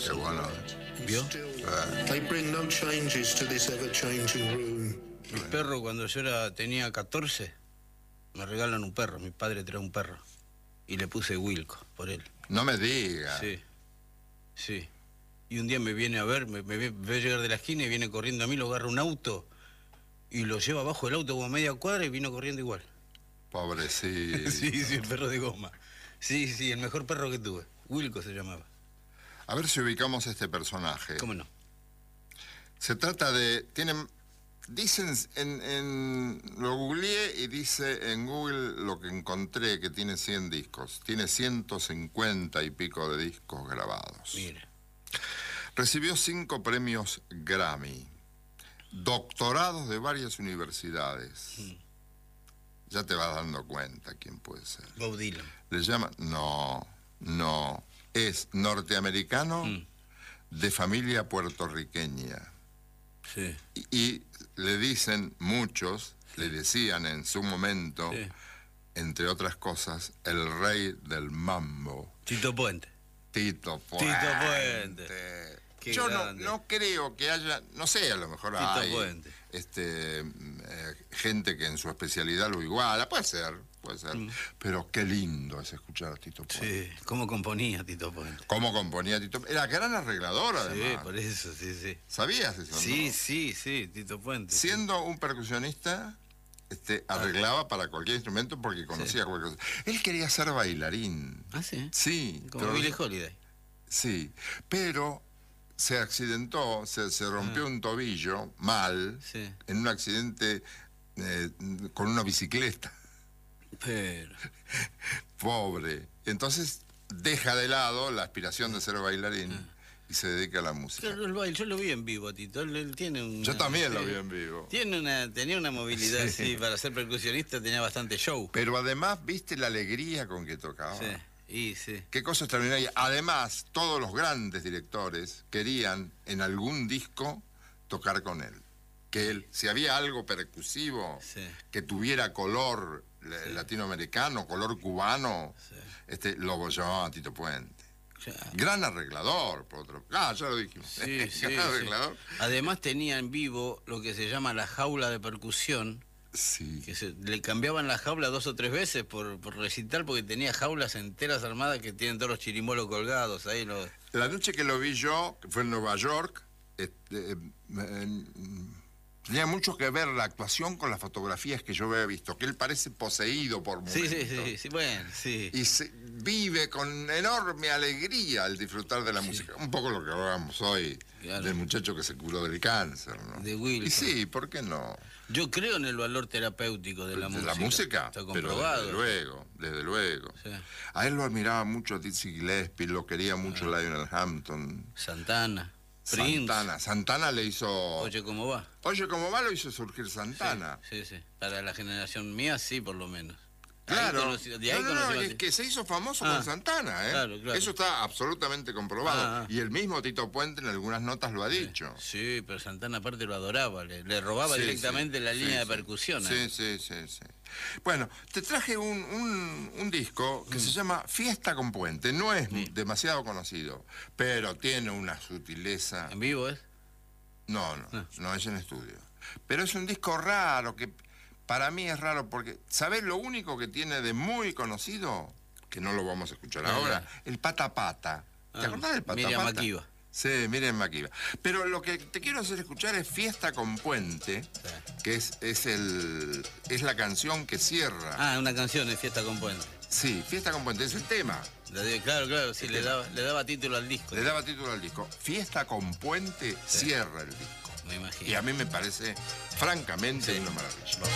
Qué bueno. ¿Vio? They bring no changes to this ever-changing room. Mi perro, cuando yo tenía 14, me regalan un perro. Mi padre trae un perro. Y le puse Wilco por él. No me diga. Sí, sí. Y un día me viene a ver, me ve llegar de la esquina y viene corriendo a mí, lo agarra un auto y lo lleva abajo del auto como a media cuadra y vino corriendo igual. Pobrecito. Sí, el perro de goma. Sí, el mejor perro que tuve. Wilco se llamaba. A ver si ubicamos este personaje. ¿Cómo no? Se trata de... Dicen, lo googleé y dice en Google lo que encontré, que tiene 100 discos. Tiene 150 y pico de discos grabados. Mire. Recibió 5 premios Grammy, doctorados de varias universidades. Ya te vas dando cuenta quién puede ser. Bob Dylan. Le llaman... No. Es norteamericano de familia puertorriqueña. Sí. Y le dicen muchos, le decían en su momento, entre otras cosas, el rey del mambo. Tito Puente. Tito Puente. Yo no creo que haya, no sé, a lo mejor Tito hay Puente. gente que en su especialidad lo iguala, puede ser. Pero qué lindo es escuchar a Tito Puente. Sí, cómo componía Tito Puente. Cómo componía Tito Puente. Era gran arreglador, además. Sí, por eso, sí. ¿Sabías eso? Sí, Tito Puente. Siendo un percusionista, arreglaba para cualquier instrumento porque conocía cualquier cosa. Él quería ser bailarín. ¿Ah, sí? Sí. Como Billie Holiday. Sí, pero se accidentó, se rompió un tobillo mal en un accidente con una bicicleta. Pero... Pobre. Entonces deja de lado la aspiración de ser bailarín y se dedica a la música. Claro, el baile, yo lo vi en vivo, Tito. Él tiene un... Yo también lo vi en vivo. Tenía una movilidad, para ser percusionista tenía bastante show. Pero además, ¿viste la alegría con que tocaba? Sí. Qué cosa extraordinaria. Además, todos los grandes directores querían en algún disco tocar con él. Que él, si había algo percusivo, que tuviera color latinoamericano, color cubano, lo llamaba Tito Puente. Gran arreglador, por otro. Ya lo dijimos. Gran arreglador. Además tenía en vivo lo que se llama la jaula de percusión. Sí. Que le cambiaban la jaula 2 o 3 veces por recital, porque tenía jaulas enteras armadas que tienen todos los chirimolos colgados ahí. La noche que lo vi yo, que fue en Nueva York, tenía mucho que ver la actuación con las fotografías que yo había visto, que él parece poseído por momentos. Sí. Y vive con enorme alegría al disfrutar de la música. Un poco lo que hablábamos hoy, del muchacho que se curó del cáncer, ¿no? De Wilco. Y sí, ¿por qué no? Yo creo en el valor terapéutico de la música. ¿De la música? Está comprobado. Pero desde luego. Sí. A él lo admiraba mucho a Dizzy Gillespie, lo quería mucho Lionel Hampton. Santana le hizo... Oye, ¿cómo va? Oye, ¿cómo va? Lo hizo surgir Santana. Sí. Para la generación mía, sí, por lo menos. Claro. Es que se hizo famoso con Santana, ¿eh? Claro. Eso está absolutamente comprobado. Y el mismo Tito Puente en algunas notas lo ha dicho. Sí, pero Santana aparte lo adoraba, le robaba directamente la línea de percusión. Sí. Bueno, te traje un disco que se llama Fiesta con Puente. No es demasiado conocido, pero tiene una sutileza. ¿En vivo es? No es en estudio. Pero es un disco raro, que para mí es raro porque, ¿sabés lo único que tiene de muy conocido? Que no lo vamos a escuchar ahora. El Pata Pata. ¿Te acordás del Pata Pata? Miriam Makeba. Sí, Miriam Makeba. Pero lo que te quiero hacer escuchar es Fiesta con Puente, que es la canción que cierra. Una canción de Fiesta con Puente. Sí, Fiesta con Puente, es el tema. Claro, sí, le daba título al disco. Le daba título al disco. Fiesta con Puente cierra el disco. Me imagino. Y a mí me parece, francamente, una maravilla.